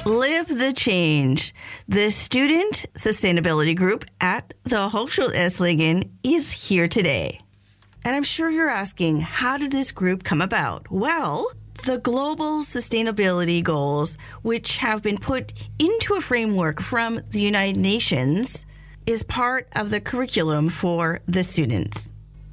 Live the change. The Student Sustainability Group at the Hochschule Esslingen is here today. And I'm sure you're asking, how did this group come about? Well, the global sustainability goals, which have been put into a framework from the United Nations, is part of the curriculum for the students.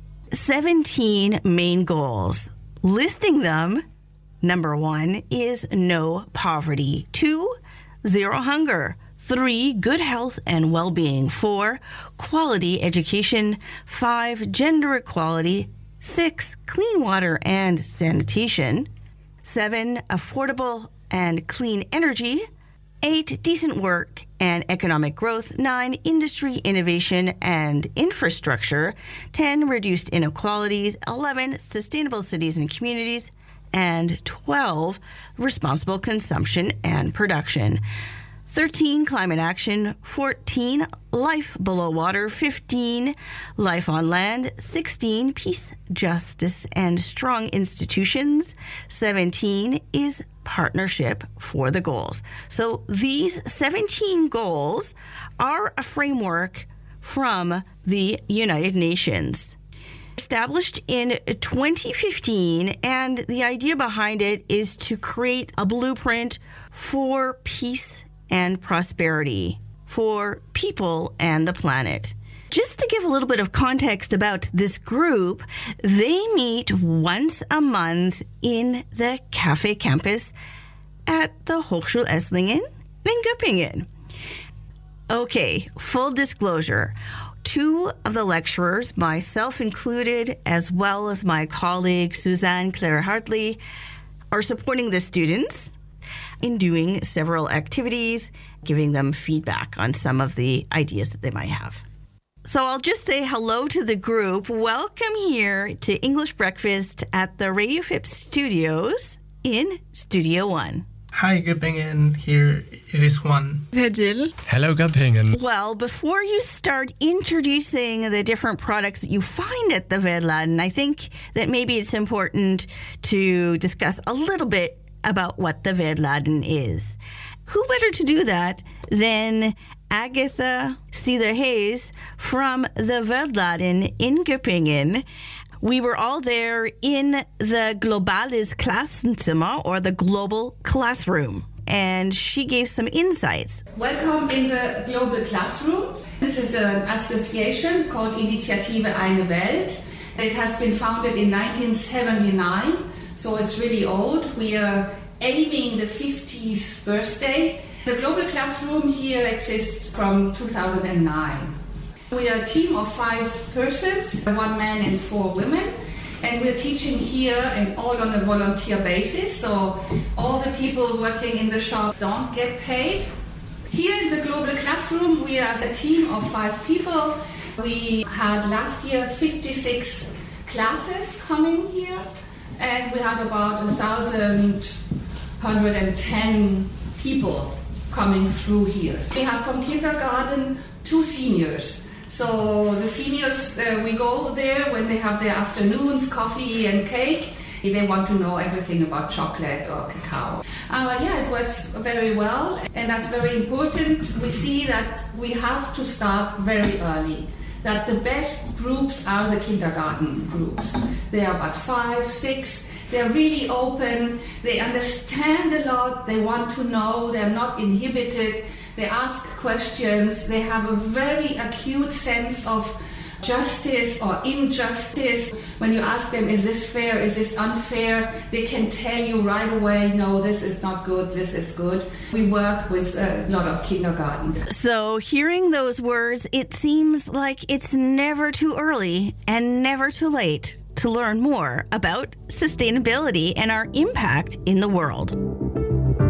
17 main goals. Listing them, number 1 is no poverty. 2, zero hunger. 3, good health and well-being. 4, quality education. 5, gender equality. 6, clean water and sanitation. 7, affordable and clean energy. 8, decent work and economic growth. 9, industry, innovation, and infrastructure. 10, reduced inequalities. 11, sustainable cities and communities. And 12, responsible consumption and production. 13, climate action. 14, life below water. 15, life on land. 16, peace, justice, and strong institutions. 17 is partnership for the goals. So these 17 goals are a framework from the United Nations. Established in 2015, and the idea behind it is to create a blueprint for peace and prosperity for people and the planet. Just to give a little bit of context about this group, they meet once a month in the Cafe Campus at the Hochschule Esslingen in Göppingen. Okay, full disclosure. 2 of the lecturers, myself included, as well as my colleague Suzanne Claire Hartley, are supporting the students in doing several activities, giving them feedback on some of the ideas that they might have. So I'll just say hello to the group. Welcome here to English Breakfast at the Radio FIP studios in Studio One. Hi, Göppingen. Here it is Juan. Jill. Hello, Göppingen. Well, before you start introducing the different products that you find at the Vedladen, I think that maybe it's important to discuss a little bit about what the Vedladen is. Who better to do that than Agatha Seether-Hayes from the Vedladen in Göppingen. We were all there in the Globales Klassenzimmer, or the global classroom, and she gave some insights. Welcome in the Global Classroom. This is an association called Initiative Eine Welt. It has been founded in 1979, so it's really old. We are aiming the 50th birthday. The Global Classroom here exists from 2009. We are a team of 5 persons, 1 man and 4 women, and we're teaching here and all on a volunteer basis, so all the people working in the shop don't get paid. Here in the Global Classroom, we are a team of 5 people. We had last year 56 classes coming here, and we have about 1,110 people coming through here. We have from kindergarten to seniors. So the seniors, we go there when they have their afternoons, coffee and cake. They want to know everything about chocolate or cacao. It works very well, and that's very important. We see that we have to start very early, that the best groups are the kindergarten groups. They are about 5, 6. They're really open. They understand a lot. They want to know. They're not inhibited. They ask questions. They have a very acute sense of justice or injustice. When you ask them, is this fair, is this unfair, they can tell you right away, no, this is not good, this is good. We work with a lot of kindergarten. So hearing those words, it seems like it's never too early and never too late to learn more about sustainability and our impact in the world.